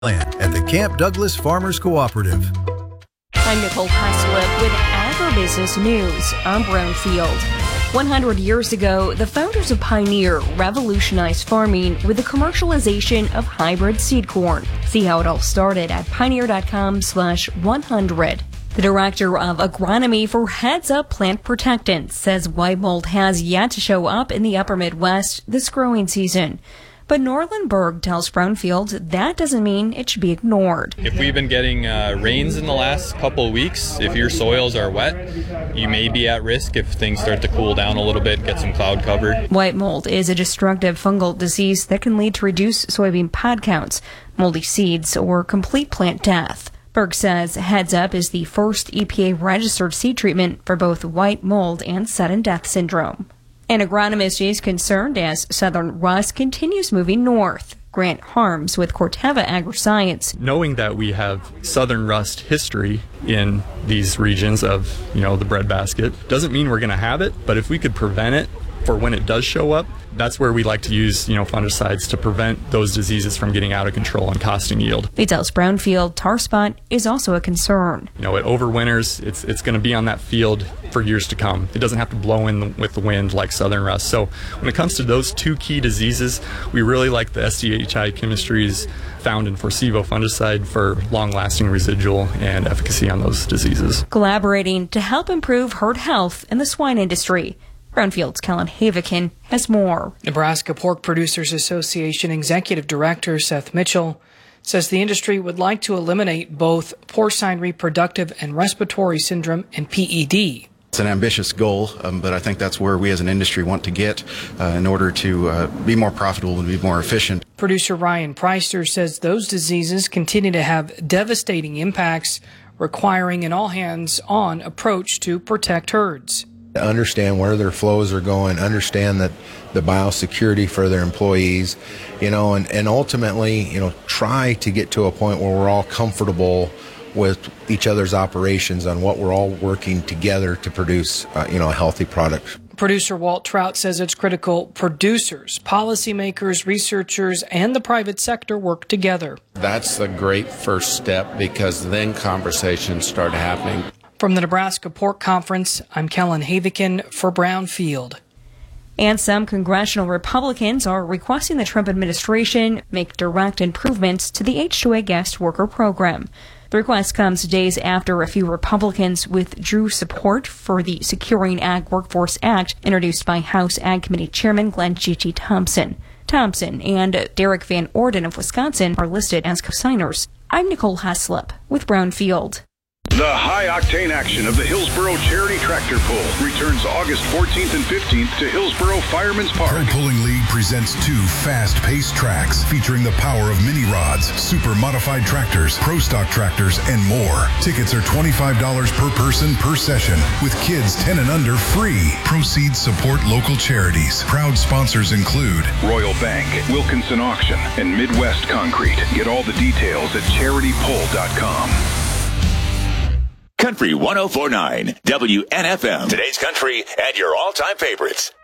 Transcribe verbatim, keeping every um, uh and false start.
Land at the Camp Douglas Farmers Cooperative. I'm Nicole Heslip with Agribusiness News. I'm Brownfield. one hundred years ago, the founders of Pioneer revolutionized farming with the commercialization of hybrid seed corn. See how it all started at pioneer.com slash 100. The director of agronomy for Heads Up Plant Protectants says white mold has yet to show up in the upper Midwest this growing season. But Norland Berg tells Brownfield that doesn't mean it should be ignored. If we've been getting uh, rains in the last couple of weeks, if your soils are wet, you may be at risk if things start to cool down a little bit, get some cloud cover. White mold is a destructive fungal disease that can lead to reduced soybean pod counts, moldy seeds, or complete plant death. Berg says Heads Up is the first E P A-registered seed treatment for both white mold and sudden death syndrome. An agronomist is concerned as southern rust continues moving north. Grant Harms with Corteva Agriscience. Knowing that we have southern rust history in these regions of, you know, the breadbasket, doesn't mean we're going to have it, but if we could prevent it for when it does show up, that's where we like to use, you know, fungicides to prevent those diseases from getting out of control and costing yield. He tells Brownfield tar spot is also a concern. You know, it overwinters. It's it's going to be on that field for years to come. It doesn't have to blow in the, with the wind like southern rust. So when it comes to those two key diseases, we really like the S D H I chemistries found in Forcevo fungicide for long-lasting residual and efficacy on those diseases. Collaborating to help improve herd health in the swine industry. Brownfield's Kellen Havikin has more. Nebraska Pork Producers Association Executive Director Seth Mitchell says the industry would like to eliminate both porcine reproductive and respiratory syndrome and P E D. It's an ambitious goal, um, but I think that's where we as an industry want to get uh, in order to uh, be more profitable and be more efficient. Producer Ryan Preister says those diseases continue to have devastating impacts, requiring an all-hands-on approach to protect herds. Understand where their flows are going, understand that the biosecurity for their employees, you know, and, and ultimately, you know, try to get to a point where we're all comfortable with each other's operations on what we're all working together to produce, uh, you know, a healthy product. Producer Walt Trout says it's critical producers, policymakers, researchers, and the private sector work together. That's the great first step because then conversations start happening. From the Nebraska Pork Conference, I'm Kellen Havikin for Brownfield. And some congressional Republicans are requesting the Trump administration make direct improvements to the H two A guest worker program. The request comes days after a few Republicans withdrew support for the Securing Ag Workforce Act introduced by House Ag Committee Chairman Glenn G T Thompson. Thompson and Derek Van Orden of Wisconsin are listed as co-signers. I'm Nicole Heslip with Brownfield. The high-octane action of the Hillsboro Charity Tractor Pull returns August fourteenth and fifteenth to Hillsboro Fireman's Park. Pro Pulling League presents two fast-paced tracks featuring the power of mini rods, super modified tractors, pro stock tractors, and more. Tickets are twenty-five dollars per person per session, with kids ten and under free. Proceeds support local charities. Proud sponsors include Royal Bank, Wilkinson Auction, and Midwest Concrete. Get all the details at charity pull dot com. Country one oh four point nine W N F M. Today's country and your all-time favorites.